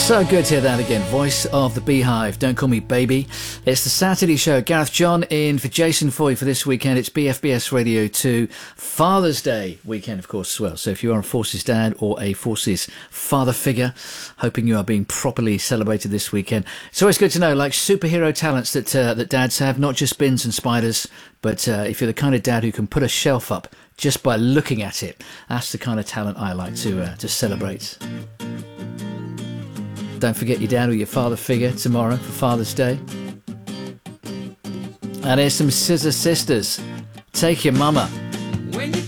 So good to hear that again. Voice of the Beehive, Don't Call Me Baby. It's the Saturday show. Gareth John in for Jason Foy for this weekend. It's BFBS Radio 2 Father's Day weekend, of course, as well. So if you are a Forces dad or a Forces father figure, hoping you are being properly celebrated this weekend. It's always good to know, like, superhero talents that dads have, not just bins and spiders, but if you're the kind of dad who can put a shelf up just by looking at it, that's the kind of talent I like to celebrate. Don't forget your dad or your father figure tomorrow for Father's Day. And here's some Scissor Sisters. Take Your Mama.